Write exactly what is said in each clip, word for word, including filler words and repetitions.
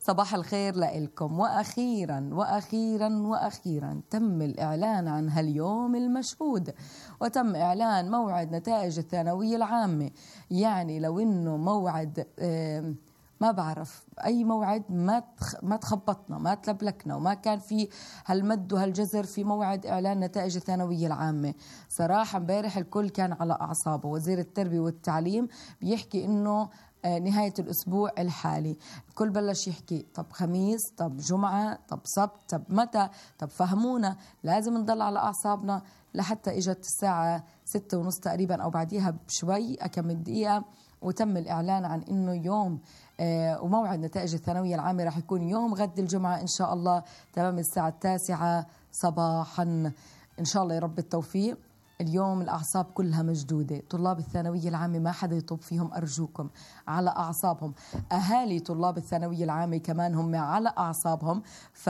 صباح الخير لإلكم. وأخيرا وأخيرا وأخيرا تم الإعلان عن هاليوم المشهود، وتم إعلان موعد نتائج الثانوية العامة. يعني لو إنه موعد ما بعرف أي موعد، ما ما تخبطنا، ما تلبلكنا، وما كان في هالمد وهالجزر في موعد إعلان نتائج الثانوية العامة. صراحة امبارح الكل كان على أعصابه. وزير التربية والتعليم بيحكي إنه نهاية الأسبوع الحالي. الكل بلش يحكي طب خميس، طب جمعة، طب سبت، طب متى، طب فهمونا. لازم نضل على أعصابنا لحتى إجت الساعة ستة ونص تقريبا أو بعديها بشوي أكم دقيقة، وتم الإعلان عن إنه يوم آه وموعد نتائج الثانوية العامة راح يكون يوم غد الجمعة إن شاء الله تمام الساعة التاسعة صباحا. إن شاء الله يا رب التوفيق. اليوم الأعصاب كلها مشدودة. طلاب الثانوية العامة ما حدا يطب فيهم، أرجوكم على أعصابهم. أهالي طلاب الثانوية العامة كمان هم على أعصابهم،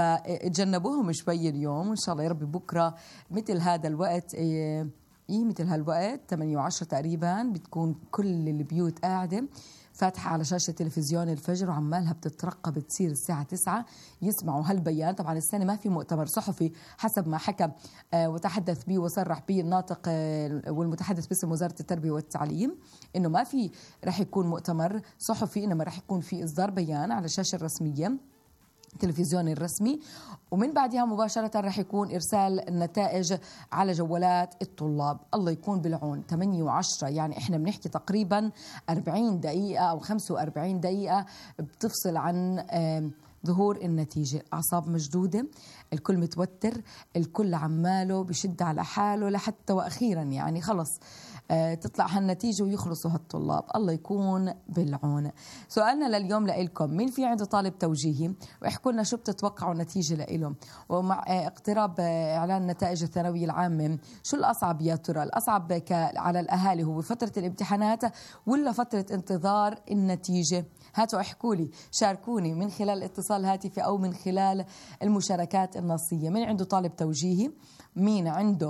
فتجنبوهم شوي اليوم. وإن شاء الله يا رب بكرة مثل هذا الوقت، إيه مثل هالوقت ثمانية وعشرة تقريبا، بتكون كل البيوت قاعدة فاتحة على شاشة تلفزيون الفجر وعمالها بتترقب تصير الساعة تسعة يسمعوا هالبيان. طبعا السنة ما في مؤتمر صحفي حسب ما حكى آه وتحدث به وصرح به الناطق آه والمتحدث باسم وزارة التربية والتعليم، إنه ما في رح يكون مؤتمر صحفي، إنما رح يكون في إصدار بيان على الشاشة الرسمية التلفزيون الرسمي، ومن بعدها مباشرة رح يكون إرسال النتائج على جوالات الطلاب. الله يكون بالعون. ثمانية وعشرة يعني إحنا بنحكي تقريبا أربعين دقيقة أو خمسة وأربعين دقيقة بتفصل عن ظهور النتيجة. أعصاب مشدودة، الكل متوتر، الكل عماله بشد على حاله لحتى وأخيرا يعني خلص تطلع هالنتيجة ويخلصوا هالطلاب. الله يكون بالعون. سؤالنا لليوم لإلكم، مين في عنده طالب توجيهي واحكوا لنا شو بتتوقعوا النتيجة لإلهم؟ ومع اقتراب إعلان نتائج الثانوية العامة شو الأصعب يا ترى؟ الأصعب على الأهالي هو فترة الامتحانات ولا فترة انتظار النتيجة؟ هاتوا احكوا لي، شاركوني من خلال الاتصال الهاتفي أو من خلال المشاركات النصية. مين عنده طالب توجيهي؟ مين عنده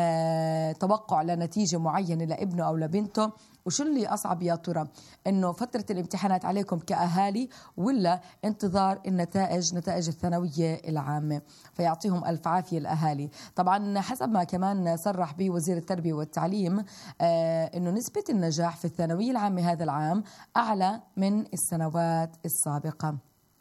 آه توقع لنتيجة معينة لابنه أو لبنته؟ وشو اللي أصعب يا ترى، إنه فترة الامتحانات عليكم كأهالي ولا انتظار النتائج، نتائج الثانوية العامة؟ فيعطيهم ألف عافية الأهالي. طبعا حسب ما كمان صرح به وزير التربية والتعليم آه إنه نسبة النجاح في الثانوية العامة هذا العام أعلى من السنوات السابقة.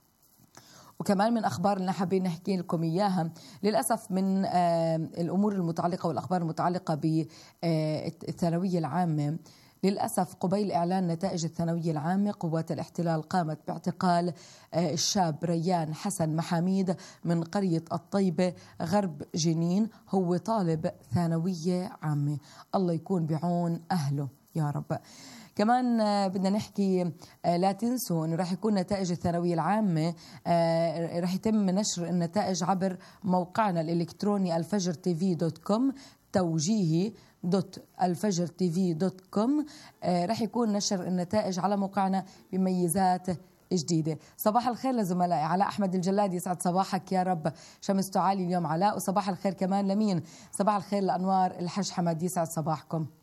وكمان من أخبار اللي حابين نحكي لكم إياها، للأسف من آه الأمور المتعلقة والأخبار المتعلقة بالثانوية العامة، للأسف قبيل إعلان نتائج الثانوية العامة قوات الاحتلال قامت باعتقال الشاب ريان حسن محاميد من قرية الطيبة غرب جنين، هو طالب ثانوية عامة. الله يكون بعون أهله يا رب. كمان بدنا نحكي لا تنسوا انه راح يكون نتائج الثانويه العامه، راح يتم نشر النتائج عبر موقعنا الالكتروني الفجر تي في دوت كوم، توجيهي دوت الفجر تي في دوت كوم. راح يكون نشر النتائج على موقعنا بميزات جديدة. صباح الخير لزملائي. علاء أحمد الجلاد يسعد صباحك يا رب. شمس تعالي اليوم علاء. وصباح الخير كمان لمين؟ صباح الخير لأنوار الحج حمد يسعد صباحكم.